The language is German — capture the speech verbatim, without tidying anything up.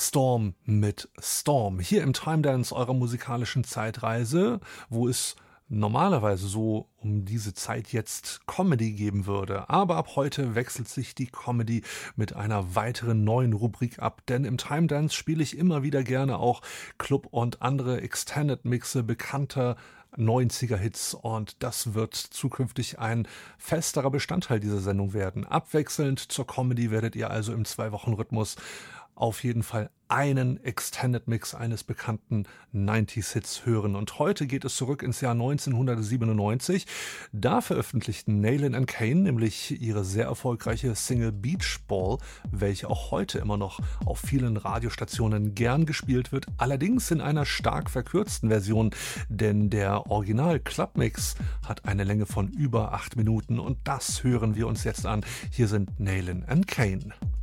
Storm mit Storm. Hier im Time Dance eurer musikalischen Zeitreise, wo es normalerweise so um diese Zeit jetzt Comedy geben würde. Aber ab heute wechselt sich die Comedy mit einer weiteren neuen Rubrik ab, denn im Time Dance spiele ich immer wieder gerne auch Club- und andere Extended-Mixe bekannter neunziger-Hits, und das wird zukünftig ein festerer Bestandteil dieser Sendung werden. Abwechselnd zur Comedy werdet ihr also im Zwei-Wochen-Rhythmus auf jeden Fall einen Extended Mix eines bekannten neunziger-Hits hören. Und heute geht es zurück ins Jahr neunzehnhundertsiebenundneunzig. Da veröffentlichten Nayland and Kane nämlich ihre sehr erfolgreiche Single Beach Ball, welche auch heute immer noch auf vielen Radiostationen gern gespielt wird, allerdings in einer stark verkürzten Version, denn der Original Clubmix hat eine Länge von über acht Minuten, und das hören wir uns jetzt an. Hier sind Nayland and Kane.